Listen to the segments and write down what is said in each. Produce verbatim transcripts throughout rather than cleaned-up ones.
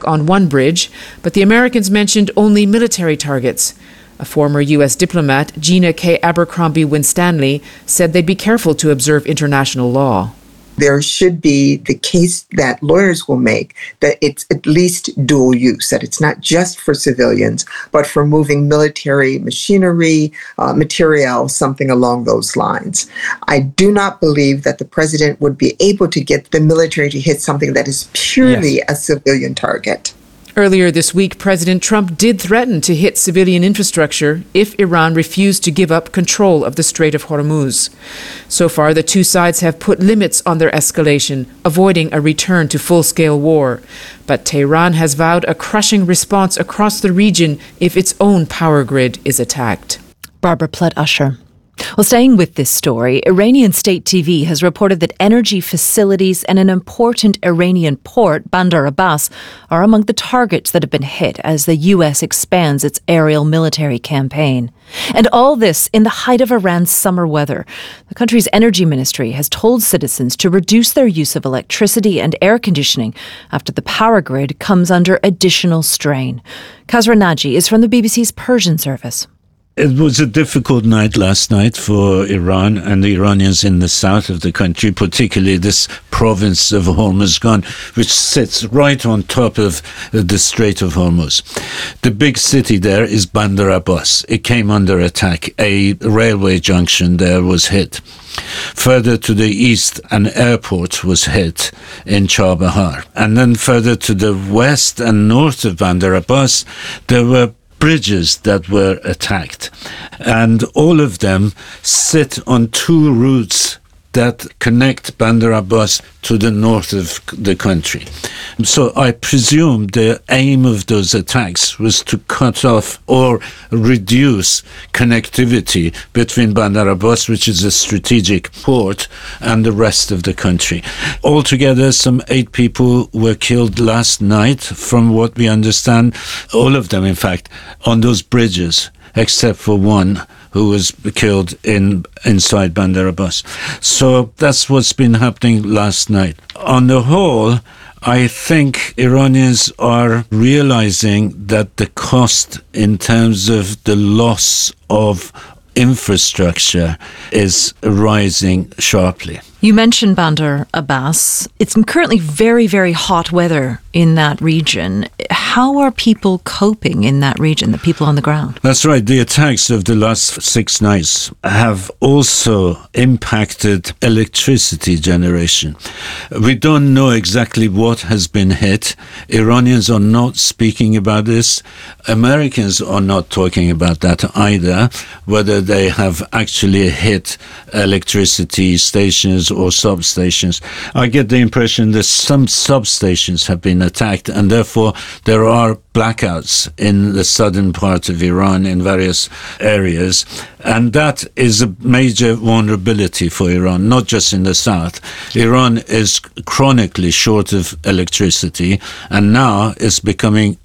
on one bridge, but the Americans mentioned only military targets. A former U S diplomat, Gina K. Abercrombie Winstanley, said they'd be careful to observe international law. There should be the case that lawyers will make that it's at least dual use, that it's not just for civilians, but for moving military machinery, uh, materiel, something along those lines. I do not believe that the president would be able to get the military to hit something that is purely yes. a civilian target. Earlier this week, President Trump did threaten to hit civilian infrastructure if Iran refused to give up control of the Strait of Hormuz. So far, the two sides have put limits on their escalation, avoiding a return to full-scale war. But Tehran has vowed a crushing response across the region if its own power grid is attacked. Barbara Plett-Usher. Well, staying with this story, Iranian state T V has reported that energy facilities and an important Iranian port, Bandar Abbas, are among the targets that have been hit as the U S expands its aerial military campaign. And all this in the height of Iran's summer weather. The country's energy ministry has told citizens to reduce their use of electricity and air conditioning after the power grid comes under additional strain. Kasra Naji is from the B B C's Persian service. It was a difficult night last night for Iran and the Iranians in the south of the country, particularly this province of Hormuzgan, which sits right on top of the Strait of Hormuz. The big city there is Bandar Abbas. It came under attack. A railway junction there was hit. Further to the east, an airport was hit in Chabahar. And then further to the west and north of Bandar Abbas, there were bridges that were attacked, and all of them sit on two routes that connect Bandar Abbas to the north of the country. So I presume the aim of those attacks was to cut off or reduce connectivity between Bandar Abbas, which is a strategic port, and the rest of the country. Altogether, some eight people were killed last night, from what we understand, all of them, in fact, on those bridges, except for one who was killed in inside Bandar Abbas. So that's what's been happening last night. On the whole, I think Iranians are realizing that the cost in terms of the loss of infrastructure is rising sharply. You mentioned Bandar Abbas. It's currently very, very hot weather in that region. How are people coping in that region, the people on the ground? That's right. The attacks of the last six nights have also impacted electricity generation. We don't know exactly what has been hit. Iranians are not speaking about this. Americans are not talking about that either, whether they have actually hit electricity stations or substations. I get the impression that some substations have been attacked, and therefore there are blackouts in the southern part of Iran in various areas, and that is a major vulnerability for Iran, not just in the south. Iran is chronically short of electricity, and now is becoming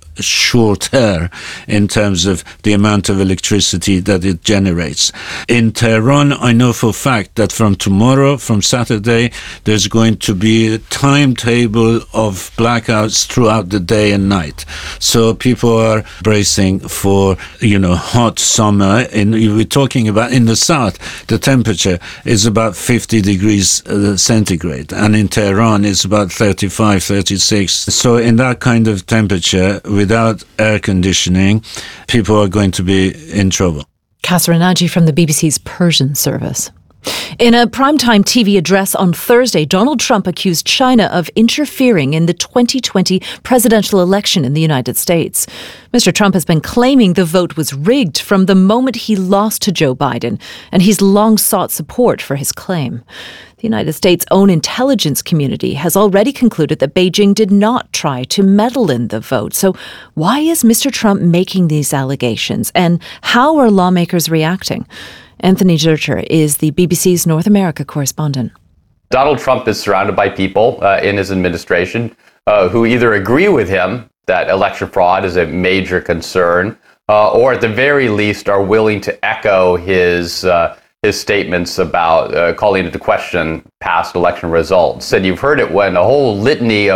shorter in terms of the amount of electricity that it generates. In Tehran, I know for a fact that from tomorrow, from Saturday, there's going to be a timetable of blackouts throughout the day and night. So people are bracing for, you know, hot summer. And we're talking about in the south, the temperature is about fifty degrees uh, centigrade. And in Tehran, it's about thirty-five, thirty-six. So in that kind of temperature, without air conditioning, people are going to be in trouble. Kasra Naji from the B B C's Persian service. In a primetime T V address on Thursday, Donald Trump accused China of interfering in the twenty twenty presidential election in the United States. Mister Trump has been claiming the vote was rigged from the moment he lost to Joe Biden, and he's long sought support for his claim. The United States' own intelligence community has already concluded that Beijing did not try to meddle in the vote. So why is Mister Trump making these allegations, and how are lawmakers reacting? Anthony Zurcher is the B B C's North America correspondent. Donald Trump is surrounded by people uh, in his administration uh, who either agree with him that election fraud is a major concern, uh, or at the very least are willing to echo his uh, his statements about uh, calling into question past election results. And you've heard it when a whole litany of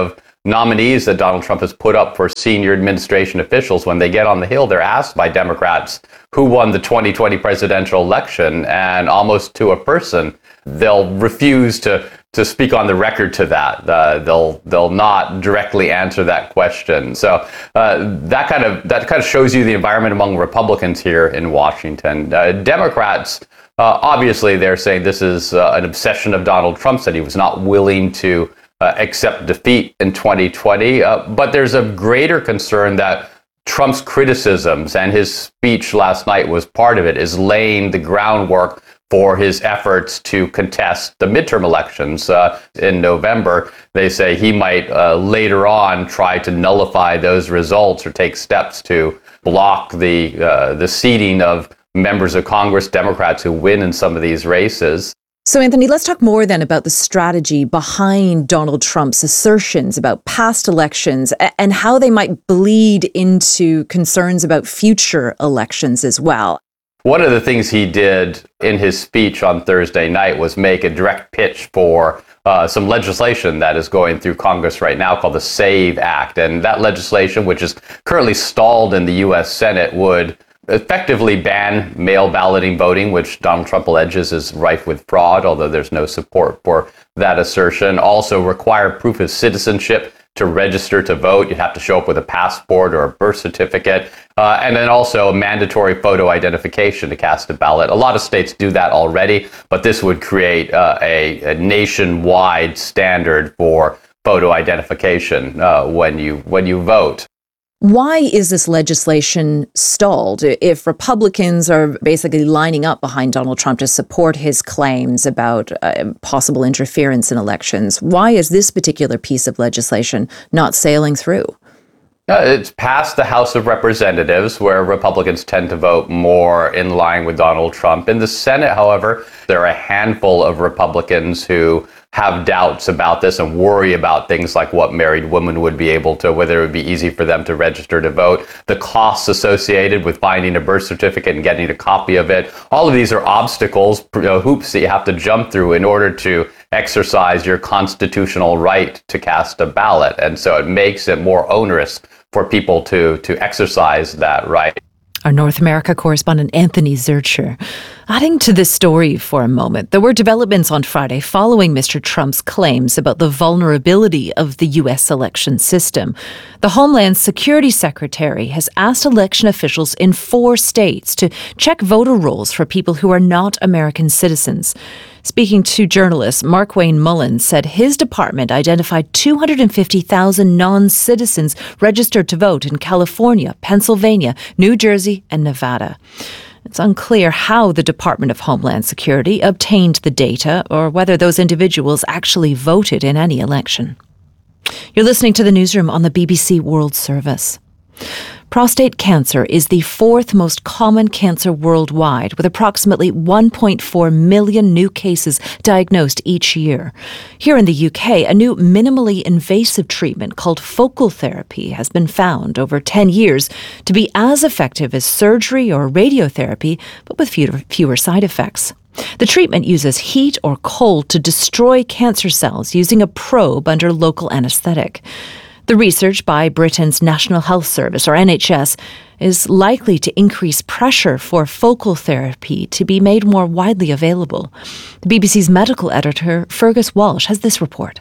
nominees that Donald Trump has put up for senior administration officials, when they get on the Hill, they're asked by Democrats who won the twenty twenty presidential election, and almost to a person, they'll refuse to to speak on the record to that. Uh, they'll they'll not directly answer that question. So uh, that kind of that kind of shows you the environment among Republicans here in Washington. Uh, Democrats, uh, obviously, they're saying this is uh, an obsession of Donald Trump's, that he was not willing to uh, accept defeat in twenty twenty. Uh, but there's a greater concern that Trump's criticisms, and his speech last night was part of it, is laying the groundwork for his efforts to contest the midterm elections uh, in November. They say he might uh, later on try to nullify those results or take steps to block the uh, the seating of members of Congress, Democrats who win in some of these races. So, Anthony, let's talk more then about the strategy behind Donald Trump's assertions about past elections and how they might bleed into concerns about future elections as well. One of the things he did in his speech on Thursday night was make a direct pitch for uh, some legislation that is going through Congress right now called the SAVE Act. And that legislation, which is currently stalled in the U S Senate, would effectively ban mail balloting voting, which Donald Trump alleges is rife with fraud, although there's no support for that assertion. Also require proof of citizenship to register to vote. You have to show up with a passport or a birth certificate. Uh, and then also mandatory photo identification to cast a ballot. A lot of states do that already, but this would create uh, a, a nationwide standard for photo identification uh, when you when you vote. Why is this legislation stalled? If Republicans are basically lining up behind Donald Trump to support his claims about uh, possible interference in elections, why is this particular piece of legislation not sailing through? Uh, it's passed the House of Representatives, where Republicans tend to vote more in line with Donald Trump. In the Senate, however, there are a handful of Republicans who have doubts about this and worry about things like what married women would be able to, whether it would be easy for them to register to vote, the costs associated with finding a birth certificate and getting a copy of it. All of these are obstacles, you know, hoops that you have to jump through in order to exercise your constitutional right to cast a ballot. And so it makes it more onerous for people to, to exercise that right. Our North America correspondent Anthony Zurcher. Adding to this story for a moment, there were developments on Friday following Mister Trump's claims about the vulnerability of the U S election system. The Homeland Security Secretary has asked election officials in four states to check voter rolls for people who are not American citizens. Speaking to journalists, Mark Wayne Mullins said his department identified two hundred fifty thousand non-citizens registered to vote in California, Pennsylvania, New Jersey, and Nevada. It's unclear how the Department of Homeland Security obtained the data or whether those individuals actually voted in any election. You're listening to the Newsroom on the B B C World Service. Prostate cancer is the fourth most common cancer worldwide, with approximately one point four million new cases diagnosed each year. Here in the U K, a new minimally invasive treatment called focal therapy has been found over ten years to be as effective as surgery or radiotherapy, but with fewer, fewer side effects. The treatment uses heat or cold to destroy cancer cells using a probe under local anaesthetic. The research by Britain's National Health Service, or N H S, is likely to increase pressure for focal therapy to be made more widely available. The B B C's medical editor, Fergus Walsh, has this report.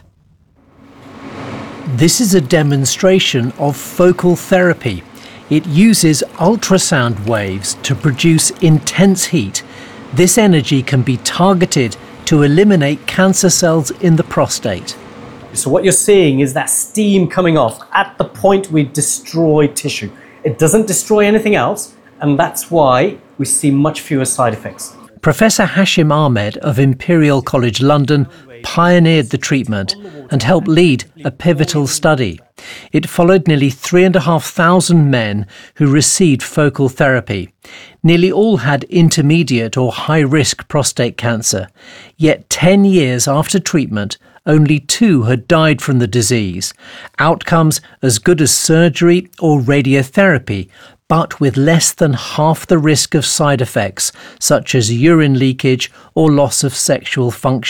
This is a demonstration of focal therapy. It uses ultrasound waves to produce intense heat. This energy can be targeted to eliminate cancer cells in the prostate. So what you're seeing is that steam coming off at the point we destroy tissue. It doesn't destroy anything else, and that's why we see much fewer side effects. Professor Hashim Ahmed of Imperial College London pioneered the treatment and helped lead a pivotal study. It followed nearly three and a half thousand men who received focal therapy. Nearly all had intermediate or high-risk prostate cancer. Yet ten years after treatment, only two had died from the disease. Outcomes as good as surgery or radiotherapy, but with less than half the risk of side effects, such as urine leakage or loss of sexual function.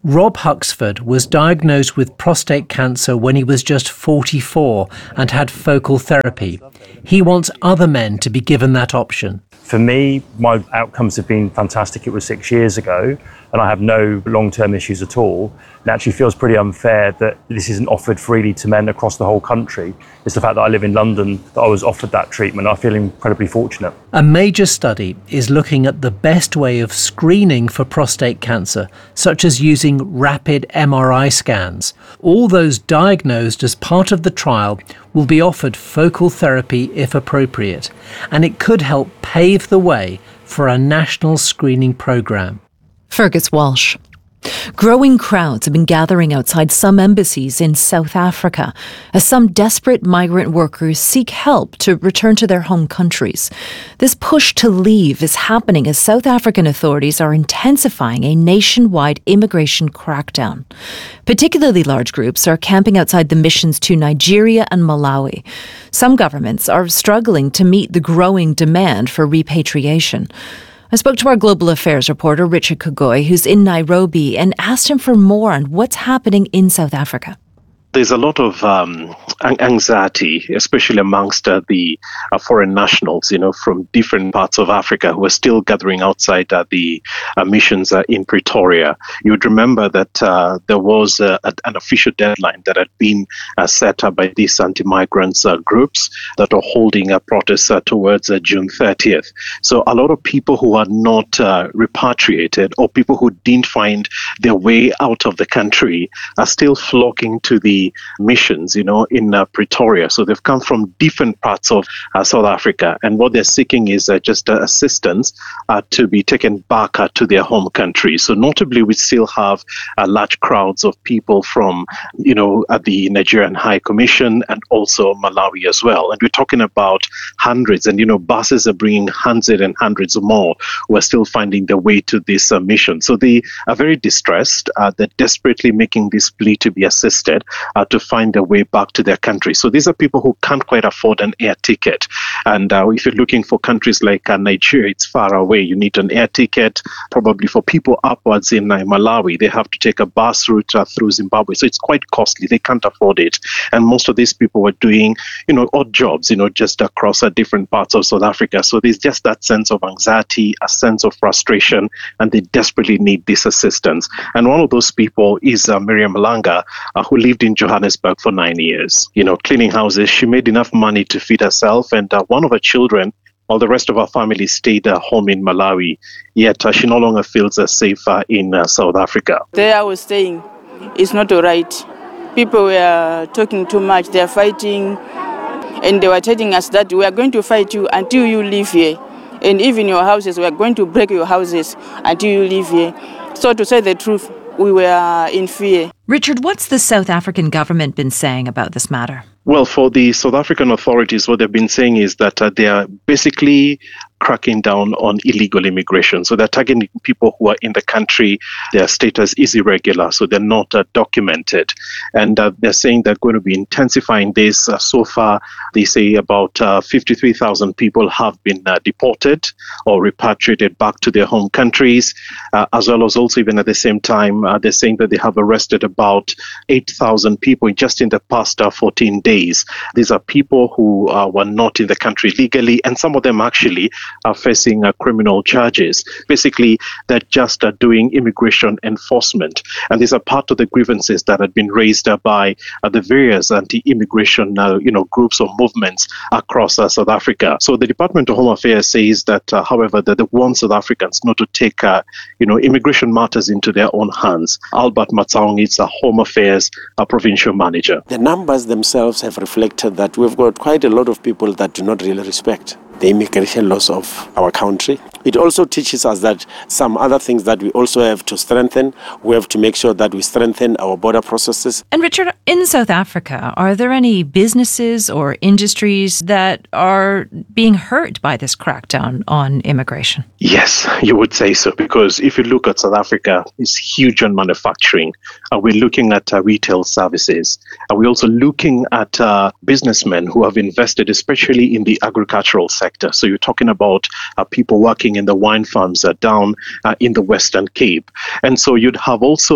Rob Huxford was diagnosed with prostate cancer when he was just forty-four and had focal therapy. He wants other men to be given that option. For me, my outcomes have been fantastic. It was six years ago, and I have no long-term issues at all. It actually feels pretty unfair that this isn't offered freely to men across the whole country. It's the fact that I live in London that I was offered that treatment. I feel incredibly fortunate. A major study is looking at the best way of screening for prostate cancer, such as using rapid M R I scans. All those diagnosed as part of the trial will be offered focal therapy if appropriate, and it could help pave the way for a national screening programme. Fergus Walsh. Growing crowds have been gathering outside some embassies in South Africa as some desperate migrant workers seek help to return to their home countries. This push to leave is happening as South African authorities are intensifying a nationwide immigration crackdown. Particularly large groups are camping outside the missions to Nigeria and Malawi. Some governments are struggling to meet the growing demand for repatriation. I spoke to our global affairs reporter, Richard Kagoi, who's in Nairobi, and asked him for more on what's happening in South Africa. There's a lot of um, anxiety, especially amongst uh, the uh, foreign nationals, you know, from different parts of Africa who are still gathering outside uh, the uh, missions uh, in Pretoria. You would remember that uh, there was uh, a, an official deadline that had been uh, set up by these anti-migrants uh, groups that are holding a protest uh, towards uh, June thirtieth. So a lot of people who are not uh, repatriated or people who didn't find their way out of the country are still flocking to the missions, you know, in uh, Pretoria. So they've come from different parts of uh, South Africa, and what they're seeking is uh, just uh, assistance uh, to be taken back uh, to their home country. So notably, we still have uh, large crowds of people from, you know, at the Nigerian High Commission and also Malawi as well. And we're talking about hundreds, and, you know, buses are bringing hundreds and hundreds more who are still finding their way to this uh, mission. So they are very distressed. Uh, they're desperately making this plea to be assisted Uh, to find their way back to their country. So these are people who can't quite afford an air ticket. And uh, if you're looking for countries like uh, Nigeria, it's far away. You need an air ticket. Probably for people upwards in uh, Malawi, they have to take a bus route uh, through Zimbabwe. So it's quite costly. They can't afford it. And most of these people were doing, you know, odd jobs, you know, just across uh, different parts of South Africa. So there's just that sense of anxiety, a sense of frustration, and they desperately need this assistance. And one of those people is uh, Miriam Malanga, uh, who lived in Johannesburg for nine years, you know, cleaning houses. She made enough money to feed herself and uh, one of her children, while the rest of her family stayed uh, home in Malawi. Yet uh, she no longer feels uh, safe uh, in uh, South Africa. There I was staying, it's not all right. People were talking too much, they are fighting, and they were telling us that we are going to fight you until you leave here. And even your houses, we are going to break your houses until you leave here. So to say the truth, we were in fear. Richard, what's the South African government been saying about this matter? Well, for the South African authorities, what they've been saying is that uh, they are basically cracking down on illegal immigration. So they're targeting people who are in the country, their status is irregular, so they're not uh, documented. And uh, they're saying they're going to be intensifying this. Uh, so far, they say about uh, fifty-three thousand people have been uh, deported or repatriated back to their home countries, uh, as well as also even at the same time, uh, they're saying that they have arrested about eight thousand people just in the past uh, fourteen days. These are people who uh, were not in the country legally, and some of them actually are facing uh, criminal charges. Basically, they're just uh, doing immigration enforcement. And these are part of the grievances that had been raised uh, by uh, the various anti-immigration uh, you know, groups or movements across uh, South Africa. So the Department of Home Affairs says that, uh, however, that they want South Africans not to take uh, you know, immigration matters into their own hands. Albert Matsaong is a Home Affairs uh, provincial manager. The numbers themselves have reflected that we've got quite a lot of people that do not really respect the immigration laws of our country. It also teaches us that some other things that we also have to strengthen. We have to make sure that we strengthen our border processes. And Richard, in South Africa, are there any businesses or industries that are being hurt by this crackdown on immigration? Yes, you would say so, because if you look at South Africa, it's huge on manufacturing. Uh, we're looking at uh, retail services. Uh, we're also looking at uh, businessmen who have invested, especially in the agricultural sector. So you're talking about uh, people working in the wine farms uh, down uh, in the Western Cape. And so you'd have also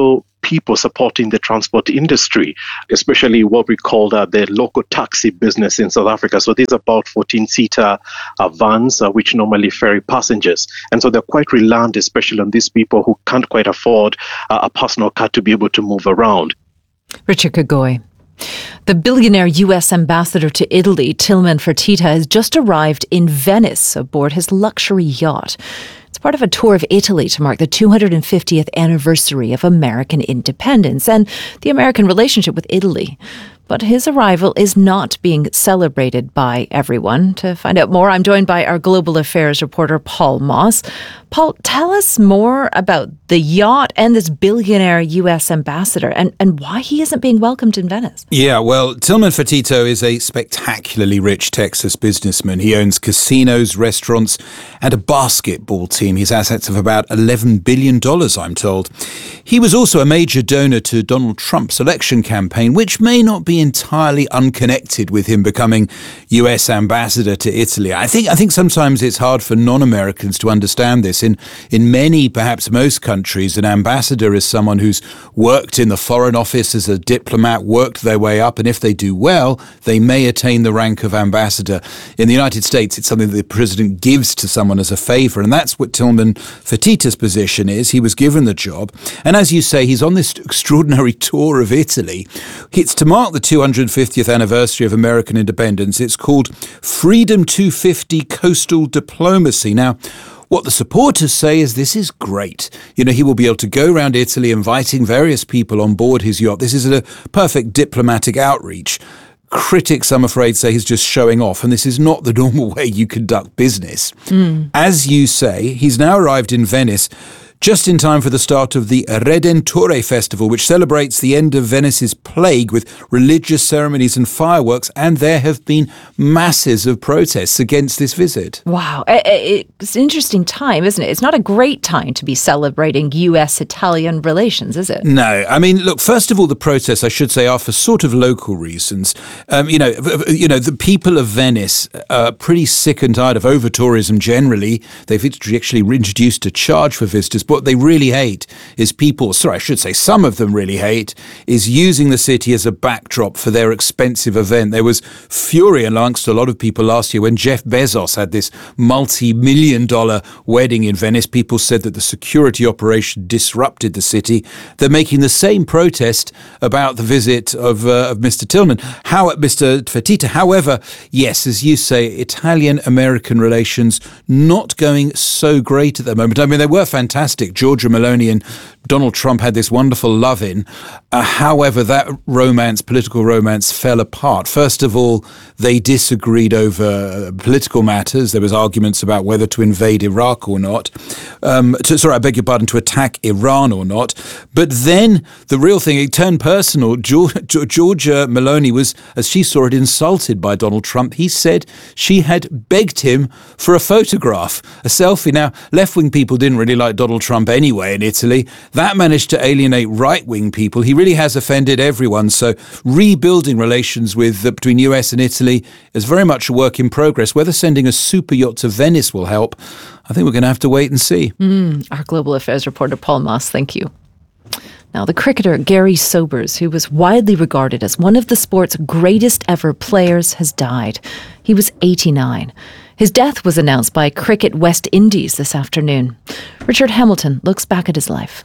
people supporting the transport industry, especially what we call uh, the local taxi business in South Africa. So these are about fourteen-seater uh, vans, uh, which normally ferry passengers. And so they're quite reliant, especially on these people who can't quite afford uh, a personal car to be able to move around. Richard Kagoy. The billionaire U S ambassador to Italy, Tilman Fertitta, has just arrived in Venice aboard his luxury yacht. It's part of a tour of Italy to mark the two hundred fiftieth anniversary of American independence and the American relationship with Italy. But his arrival is not being celebrated by everyone. To find out more, I'm joined by our global affairs reporter, Paul Moss. Paul, tell us more about the yacht and this billionaire U S ambassador and, and why he isn't being welcomed in Venice. Yeah, well, Tilman Fertitta is a spectacularly rich Texas businessman. He owns casinos, restaurants, and a basketball team. His assets of about eleven billion dollars, I'm told. He was also a major donor to Donald Trump's election campaign, which may not be entirely unconnected with him becoming U S ambassador to Italy. I think I think sometimes it's hard for non-Americans to understand this. In in many, perhaps most countries, an ambassador is someone who's worked in the Foreign Office as a diplomat, worked their way up, and if they do well, they may attain the rank of ambassador. In the United States, it's something that the president gives to someone as a favor, and that's what Tilman Fertitta's position is. He was given the job, and as you say, he's on this extraordinary tour of Italy. It's to mark the two hundred fiftieth anniversary of American independence. It's called Freedom two fifty Coastal Diplomacy. Now, what the supporters say is this is great. You know, he will be able to go around Italy inviting various people on board his yacht. This is a perfect diplomatic outreach. Critics, I'm afraid, say he's just showing off, and this is not the normal way you conduct business. Mm. As you say, he's now arrived in Venice just in time for the start of the Redentore Festival, which celebrates the end of Venice's plague with religious ceremonies and fireworks, and there have been masses of protests against this visit. Wow. It's an interesting time, isn't it? It's not a great time to be celebrating U S-Italian relations, is it? No. I mean, look, first of all, the protests, I should say, are for sort of local reasons. Um, you know, you know, the people of Venice are pretty sick and tired of over-tourism generally. They've actually introduced a charge for visitors. What they really hate is people, sorry, I should say some of them really hate, is using the city as a backdrop for their expensive event. There was fury amongst a lot of people last year when Jeff Bezos had this multi-million dollar wedding in Venice. People said that the security operation disrupted the city. They're making the same protest about the visit of, uh, of Mister Tilman, how Mister Fertitta. However, yes, as you say, Italian-American relations not going so great at the moment. I mean, they were fantastic. Giorgia Meloni and Donald Trump had this wonderful love-in. Uh, however, that romance, political romance, fell apart. First of all, they disagreed over uh, political matters. There was arguments about whether to invade Iraq or not. Um, to, sorry, I beg your pardon, to attack Iran or not. But then the real thing, it turned personal. Giorgia, Giorgia Meloni was, as she saw it, insulted by Donald Trump. He said she had begged him for a photograph, a selfie. Now, left-wing people didn't really like Donald Trump anyway in Italy. That managed to alienate right-wing people. He really has offended everyone. So rebuilding relations with uh, between U S and Italy is very much a work in progress. Whether sending a super yacht to Venice will help, I think we're going to have to wait and see. Mm, our global affairs reporter, Paul Moss, thank you. Now, the cricketer Gary Sobers, who was widely regarded as one of the sport's greatest ever players, has died. He was eighty-nine. His death was announced by Cricket West Indies this afternoon. Richard Hamilton looks back at his life.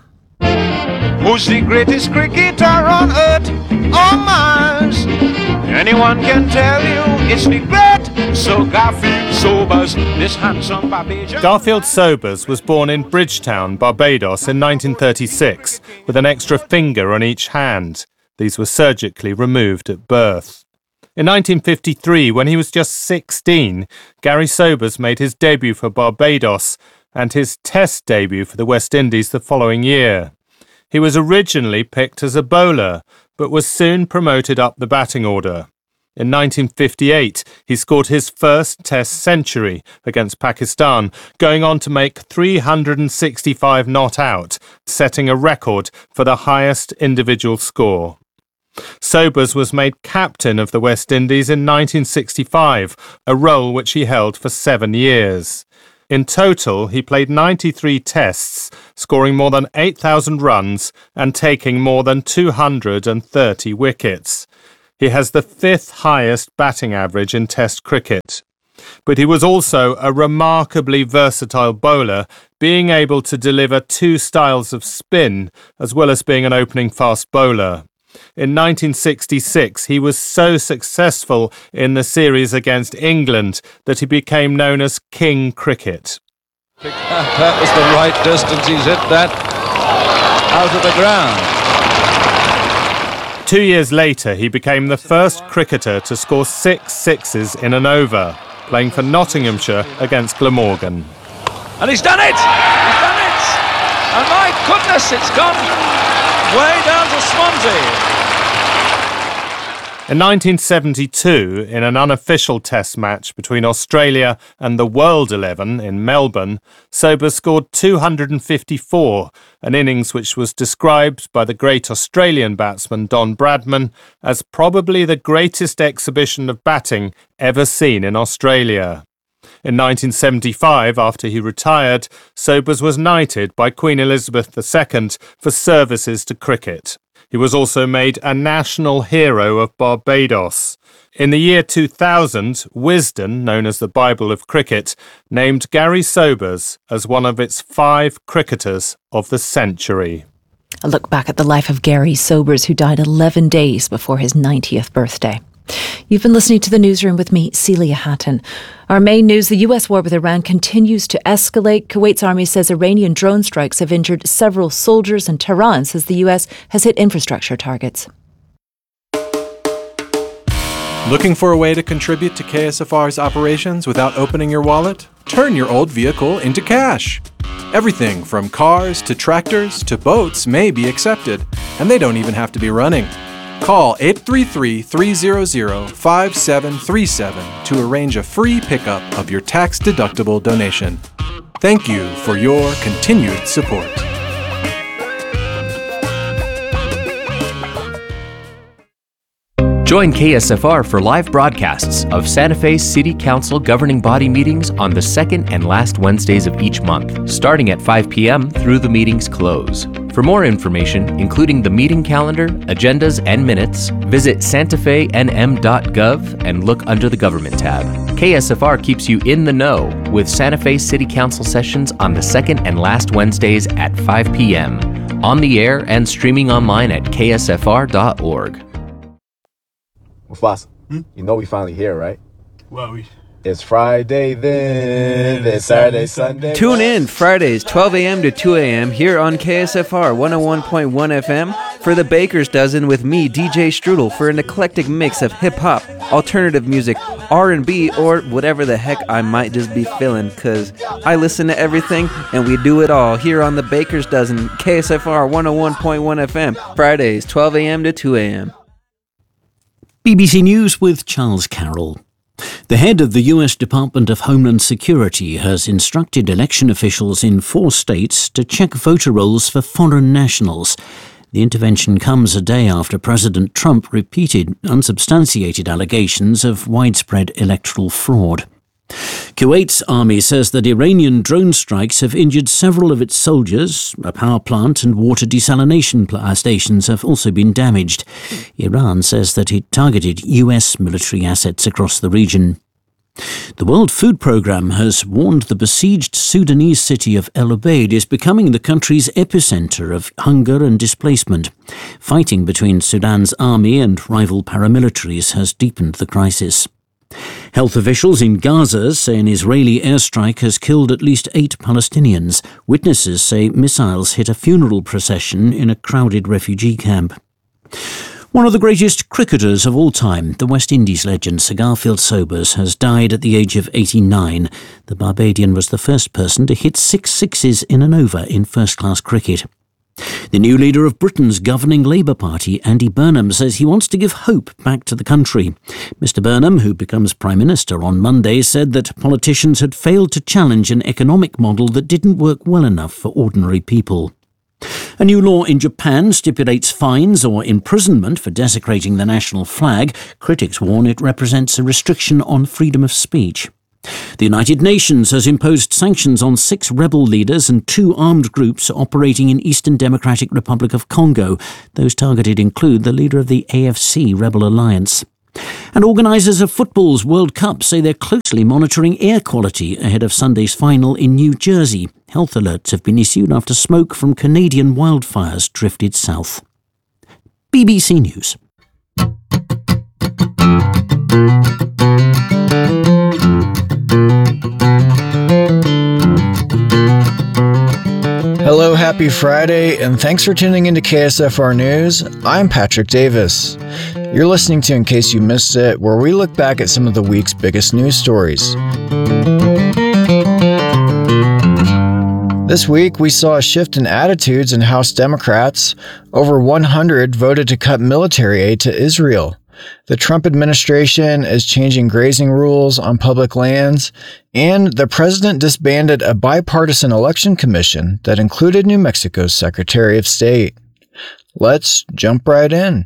Who's the greatest cricketer on earth or Mars? Anyone can tell you it's the great Sir Garfield Sobers, this handsome Barbadian. Garfield Sobers was born in Bridgetown, Barbados in nineteen thirty-six with an extra finger on each hand. These were surgically removed at birth. In nineteen fifty-three, when he was just sixteen, Gary Sobers made his debut for Barbados and his Test debut for the West Indies the following year. He was originally picked as a bowler, but was soon promoted up the batting order. In nineteen fifty-eight, he scored his first Test century against Pakistan, going on to make three hundred sixty-five not out, setting a record for the highest individual score. Sobers was made captain of the West Indies in nineteen sixty-five, a role which he held for seven years. In total, he played ninety-three tests, scoring more than eight thousand runs and taking more than two hundred thirty wickets. He has the fifth highest batting average in Test cricket. But he was also a remarkably versatile bowler, being able to deliver two styles of spin, as well as being an opening fast bowler. In nineteen sixty-six, he was so successful in the series against England that he became known as King Cricket. That was the right distance. He's hit that out of the ground. Two years later, he became the first cricketer to score six sixes in an over, playing for Nottinghamshire against Glamorgan. And he's done it! He's done it! And my goodness, it's gone way down to Swansea. In nineteen seventy-two, in an unofficial test match between Australia and the World eleven in Melbourne, Sobers scored two hundred fifty-four, an innings which was described by the great Australian batsman Don Bradman as probably the greatest exhibition of batting ever seen in Australia. In nineteen seventy-five, after he retired, Sobers was knighted by Queen Elizabeth the Second for services to cricket. He was also made a national hero of Barbados. In the year two thousand, Wisden, known as the Bible of Cricket, named Gary Sobers as one of its five cricketers of the century. A look back at the life of Gary Sobers, who died eleven days before his ninetieth birthday. You've been listening to The Newsroom with me, Celia Hatton. Our main news, the U S war with Iran continues to escalate. Kuwait's army says Iranian drone strikes have injured several soldiers, and Tehran says the U S has hit infrastructure targets. Looking for a way to contribute to K S F R's operations without opening your wallet? Turn your old vehicle into cash. Everything from cars to tractors to boats may be accepted, and they don't even have to be running. Call eight three three, three hundred, five seven three seven to arrange a free pickup of your tax-deductible donation. Thank you for your continued support. Join K S F R for live broadcasts of Santa Fe City Council governing body meetings on the second and last Wednesdays of each month, starting at five p.m. through the meeting's close. For more information, including the meeting calendar, agendas, and minutes, visit santa fe n m dot gov and look under the Government tab. K S F R keeps you in the know with Santa Fe City Council sessions on the second and last Wednesdays at five p.m. On the air and streaming online at k s f r dot org. Mufasa, hmm? You know we finally here, right? Well, we... It's Friday then, it's Saturday, Sunday. Tune in Fridays, twelve a.m. to two a.m. here on K S F R one oh one point one F M for the Baker's Dozen with me, D J Strudel, for an eclectic mix of hip-hop, alternative music, R and B, or whatever the heck I might just be feeling, because I listen to everything and we do it all here on the Baker's Dozen, K S F R one oh one point one F M, Fridays, twelve a.m. to two a.m. B B C News with Charles Carroll. The head of the U S Department of Homeland Security has instructed election officials in four states to check voter rolls for foreign nationals. The intervention comes a day after President Trump repeated unsubstantiated allegations of widespread electoral fraud. Kuwait's army says that Iranian drone strikes have injured several of its soldiers. A power plant and water desalination stations have also been damaged. Iran says that it targeted U S military assets across the region. The World Food Programme has warned the besieged Sudanese city of El Obeid is becoming the country's epicenter of hunger and displacement. Fighting between Sudan's army and rival paramilitaries has deepened the crisis. Health officials in Gaza say an Israeli airstrike has killed at least eight Palestinians. Witnesses say missiles hit a funeral procession in a crowded refugee camp. One of the greatest cricketers of all time, the West Indies legend Sir Garfield Sobers, has died at the age of eighty-nine. The Barbadian was the first person to hit six sixes in an over in first-class cricket. The new leader of Britain's governing Labour Party, Andy Burnham, says he wants to give hope back to the country. Mister Burnham, who becomes Prime Minister on Monday, said that politicians had failed to challenge an economic model that didn't work well enough for ordinary people. A new law in Japan stipulates fines or imprisonment for desecrating the national flag. Critics warn it represents a restriction on freedom of speech. The United Nations has imposed sanctions on six rebel leaders and two armed groups operating in Eastern Democratic Republic of Congo. Those targeted include the leader of the A F C Rebel Alliance. And organisers of football's World Cup say they're closely monitoring air quality ahead of Sunday's final in New Jersey. Health alerts have been issued after smoke from Canadian wildfires drifted south. B B C News. Hello, happy Friday, and thanks for tuning into K S F R News. I'm Patrick Davis. You're listening to In Case You Missed It, where we look back at some of the week's biggest news stories. This week, we saw a shift in attitudes in House Democrats. Over one hundred voted to cut military aid to Israel. The Trump administration is changing grazing rules on public lands, and the president disbanded a bipartisan election commission that included New Mexico's Secretary of State. Let's jump right in.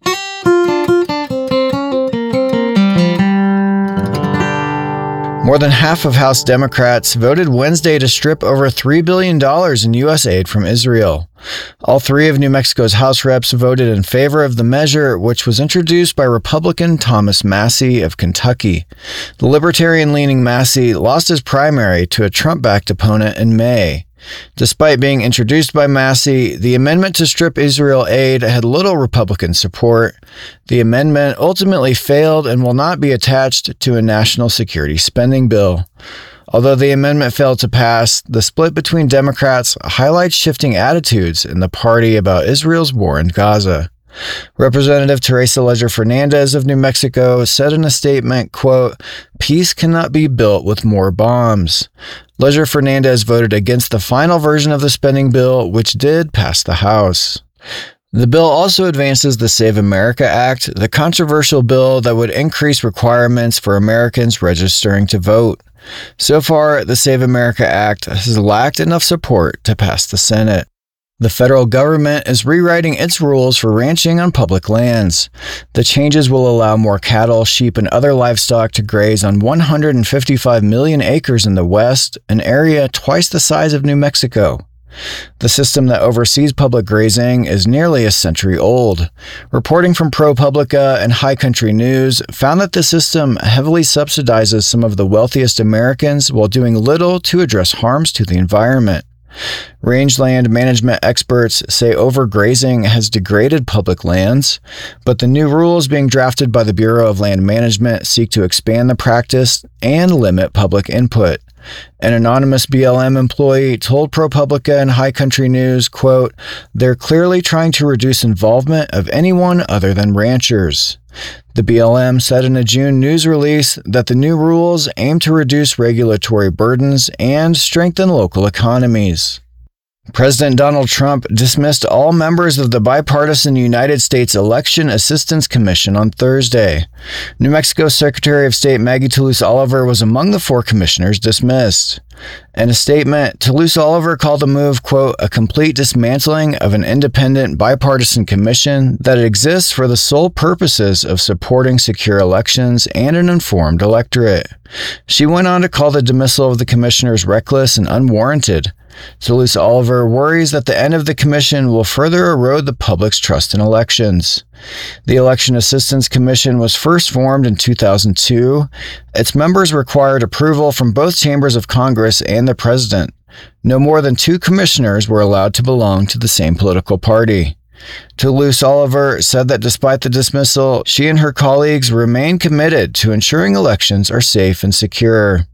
More than half of House Democrats voted Wednesday to strip over three billion dollars in U S aid from Israel. All three of New Mexico's House reps voted in favor of the measure, which was introduced by Republican Thomas Massie of Kentucky. The libertarian-leaning Massie lost his primary to a Trump-backed opponent in May. Despite being introduced by Massie, the amendment to strip Israel aid had little Republican support. The amendment ultimately failed and will not be attached to a national security spending bill. Although the amendment failed to pass, the split between Democrats highlights shifting attitudes in the party about Israel's war in Gaza. Representative Teresa Leger Fernandez of New Mexico said in a statement, quote, "Peace cannot be built with more bombs." Leger Fernandez voted against the final version of the spending bill, which did pass the House. The bill also advances the Save America Act, the controversial bill that would increase requirements for Americans registering to vote. So far, the Save America Act has lacked enough support to pass the Senate. The federal government is rewriting its rules for ranching on public lands. The changes will allow more cattle, sheep, and other livestock to graze on one hundred fifty-five million acres in the West, an area twice the size of New Mexico. The system that oversees public grazing is nearly a century old. Reporting from ProPublica and High Country News found that the system heavily subsidizes some of the wealthiest Americans while doing little to address harms to the environment. Rangeland management experts say overgrazing has degraded public lands, but the new rules being drafted by the Bureau of Land Management seek to expand the practice and limit public input. An anonymous B L M employee told ProPublica and High Country News, quote, "They're clearly trying to reduce involvement of anyone other than ranchers." The B L M said in a June news release that the new rules aim to reduce regulatory burdens and strengthen local economies. President Donald Trump dismissed all members of the bipartisan United States Election Assistance Commission on Thursday. New Mexico Secretary of State Maggie Toulouse Oliver was among the four commissioners dismissed. In a statement, Toulouse Oliver called the move, quote, "a complete dismantling of an independent bipartisan commission that exists for the sole purposes of supporting secure elections and an informed electorate." She went on to call the dismissal of the commissioners reckless and unwarranted. Toulouse Oliver worries that the end of the commission will further erode the public's trust in elections. The Election Assistance Commission was first formed in two thousand two. Its members required approval from both chambers of Congress and the president. No more than two commissioners were allowed to belong to the same political party. Toulouse Oliver said that despite the dismissal, she and her colleagues remain committed to ensuring elections are safe and secure.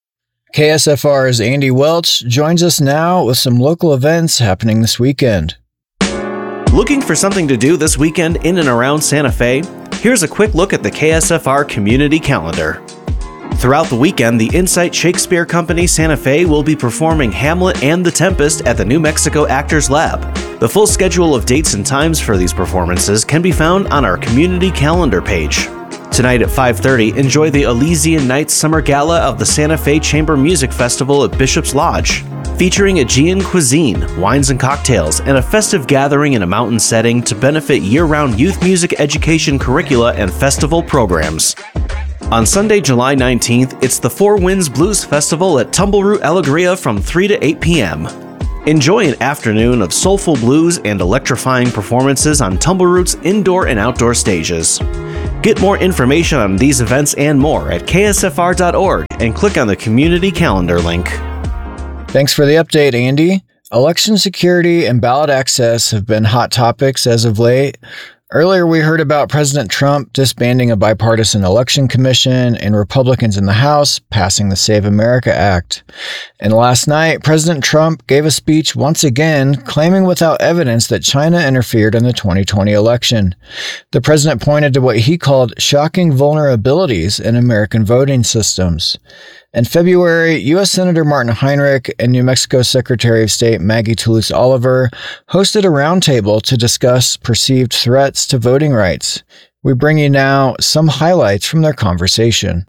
K S F R's Andy Welch joins us now with some local events happening this weekend. Looking for something to do this weekend in and around Santa Fe? Here's a quick look at the K S F R community calendar. Throughout the weekend, the Insight Shakespeare Company Santa Fe will be performing Hamlet and The Tempest at the New Mexico Actors Lab. The full schedule of dates and times for these performances can be found on our community calendar page. Tonight at five thirty, enjoy the Elysian Nights Summer Gala of the Santa Fe Chamber Music Festival at Bishop's Lodge, featuring Aegean cuisine, wines and cocktails, and a festive gathering in a mountain setting to benefit year-round youth music education curricula and festival programs. On Sunday, July nineteenth, it's the Four Winds Blues Festival at Tumbleroot Alegria from three to eight p.m. Enjoy an afternoon of soulful blues and electrifying performances on Tumbleroot's indoor and outdoor stages. Get more information on these events and more at K S F R dot org and click on the community calendar link. Thanks for the update, Andy. Election security and ballot access have been hot topics as of late. Earlier, we heard about President Trump disbanding a bipartisan election commission and Republicans in the House passing the Save America Act. And last night, President Trump gave a speech once again claiming without evidence that China interfered in the twenty twenty election. The president pointed to what he called shocking vulnerabilities in American voting systems. In February, U S Senator Martin Heinrich and New Mexico Secretary of State Maggie Toulouse-Oliver hosted a roundtable to discuss perceived threats to voting rights. We bring you now some highlights from their conversation.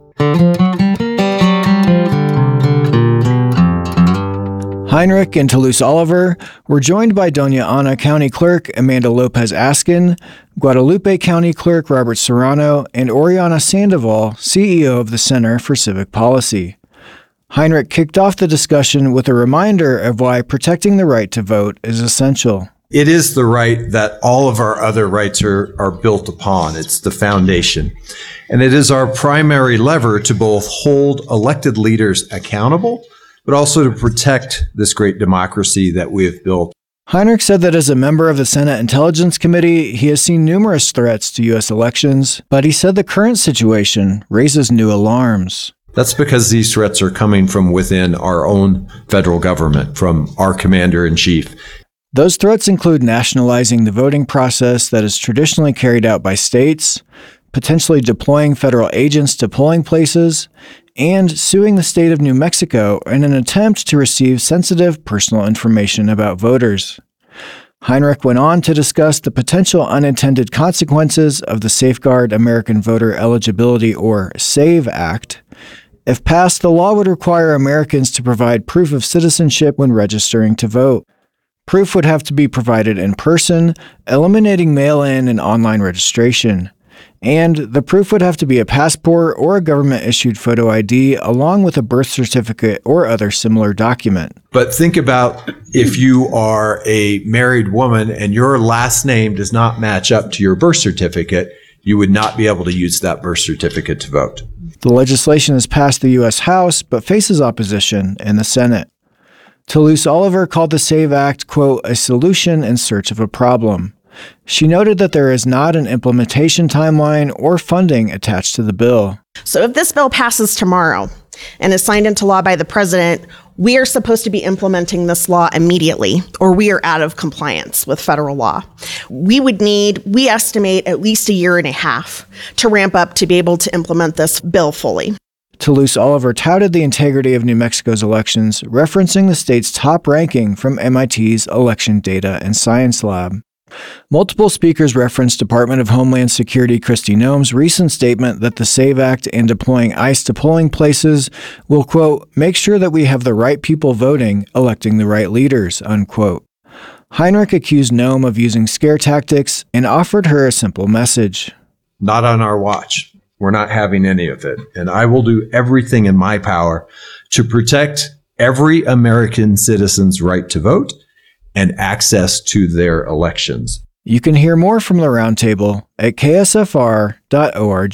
Heinrich and Toulouse-Oliver were joined by Doña Ana County Clerk Amanda Lopez Askin, Guadalupe County Clerk Robert Serrano, and Oriana Sandoval, C E O of the Center for Civic Policy. Heinrich kicked off the discussion with a reminder of why protecting the right to vote is essential. It is the right that all of our other rights are, are built upon. It's the foundation. And it is our primary lever to both hold elected leaders accountable, but also to protect this great democracy that we have built. Heinrich said that as a member of the Senate Intelligence Committee, he has seen numerous threats to U S elections, but he said the current situation raises new alarms. That's because these threats are coming from within our own federal government, from our commander-in-chief. Those threats include nationalizing the voting process that is traditionally carried out by states, potentially deploying federal agents to polling places, and suing the state of New Mexico in an attempt to receive sensitive personal information about voters. Heinrich went on to discuss the potential unintended consequences of the Safeguard American Voter Eligibility, or SAVE Act. If passed, the law would require Americans to provide proof of citizenship when registering to vote. Proof would have to be provided in person, eliminating mail-in and online registration. And the proof would have to be a passport or a government-issued photo I D, along with a birth certificate or other similar document. But think about if you are a married woman and your last name does not match up to your birth certificate, you would not be able to use that birth certificate to vote. The legislation has passed the U S House, but faces opposition in the Senate. Toulouse-Oliver called the SAVE Act, quote, a solution in search of a problem. She noted that there is not an implementation timeline or funding attached to the bill. So if this bill passes tomorrow and is signed into law by the president, we are supposed to be implementing this law immediately, or we are out of compliance with federal law. We would need, we estimate, at least a year and a half to ramp up to be able to implement this bill fully. Toulouse-Oliver touted the integrity of New Mexico's elections, referencing the state's top ranking from M I T's Election Data and Science Lab. Multiple speakers referenced Department of Homeland Security Kristi Noem's recent statement that the SAVE Act and deploying ICE to polling places will, quote, make sure that we have the right people voting, electing the right leaders, unquote. Heinrich accused Noem of using scare tactics and offered her a simple message. Not on our watch. We're not having any of it. And I will do everything in my power to protect every American citizen's right to vote and access to their elections. You can hear more from the roundtable at K S F R dot org.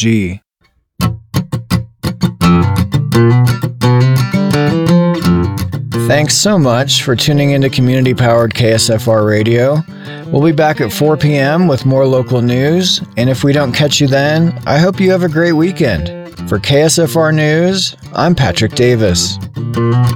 Thanks so much for tuning into community-powered K S F R Radio. We'll be back at four p.m. with more local news, and if we don't catch you then, I hope you have a great weekend. For K S F R News, I'm Patrick Davis.